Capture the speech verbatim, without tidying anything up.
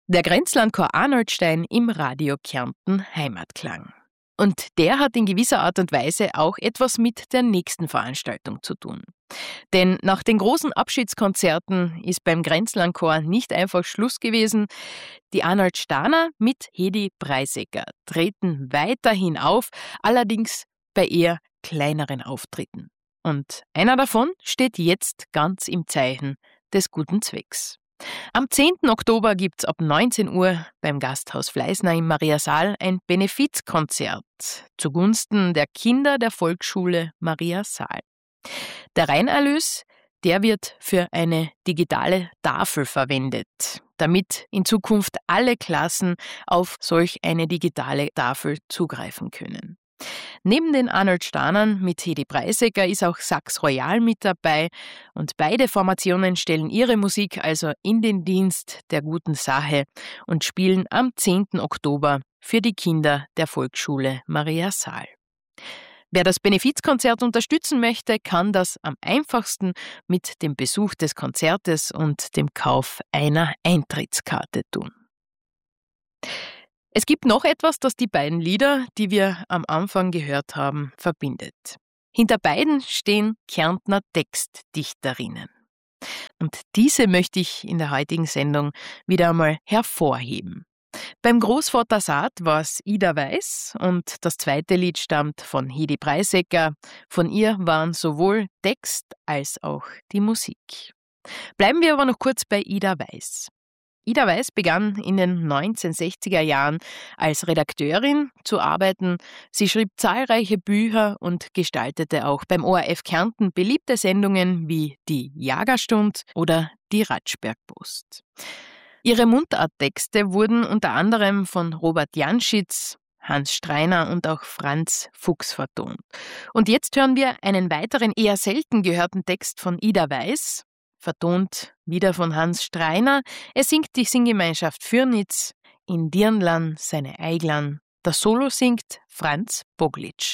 Der Grenzlandchor Arnoldstein im Radio Kärnten Heimatklang. Und der hat in gewisser Art und Weise auch etwas mit der nächsten Veranstaltung zu tun. Denn nach den großen Abschiedskonzerten ist beim Grenzlandchor nicht einfach Schluss gewesen. Die Arnoldstainer mit Hedi Breisegger treten weiterhin auf, allerdings bei eher kleineren Auftritten. Und einer davon steht jetzt ganz im Zeichen des guten Zwecks. Am zehnten Oktober gibt's ab neunzehn Uhr beim Gasthaus Fleißner im Mariasaal ein Benefizkonzert zugunsten der Kinder der Volksschule Mariasaal. Der Reinerlös, der wird für eine digitale Tafel verwendet, damit in Zukunft alle Klassen auf solch eine digitale Tafel zugreifen können. Neben den Arnoldstainern mit Hedi Breisegger ist auch Sax Royal mit dabei und beide Formationen stellen ihre Musik also in den Dienst der guten Sache und spielen am zehnten Oktober für die Kinder der Volksschule Mariasaal. Wer das Benefizkonzert unterstützen möchte, kann das am einfachsten mit dem Besuch des Konzertes und dem Kauf einer Eintrittskarte tun. Es gibt noch etwas, das die beiden Lieder, die wir am Anfang gehört haben, verbindet. Hinter beiden stehen Kärntner Textdichterinnen. Und diese möchte ich in der heutigen Sendung wieder einmal hervorheben. Beim Großvater Saat war es Ida Weiß und das zweite Lied stammt von Hedi Breisegger. Von ihr waren sowohl Text als auch die Musik. Bleiben wir aber noch kurz bei Ida Weiß. Ida Weiß begann in den neunzehnhundertsechziger Jahren als Redakteurin zu arbeiten. Sie schrieb zahlreiche Bücher und gestaltete auch beim O R F Kärnten beliebte Sendungen wie die Jagerstund oder die Ratschbergpost. Ihre Mundarttexte wurden unter anderem von Robert Janschitz, Hans Streiner und auch Franz Fuchs vertont. Und jetzt hören wir einen weiteren eher selten gehörten Text von Ida Weiß, vertont wieder von Hans Streiner. Er singt die Singgemeinschaft Fürnitz, in Dirnland seine Eiglan. Das Solo singt Franz Boglitsch.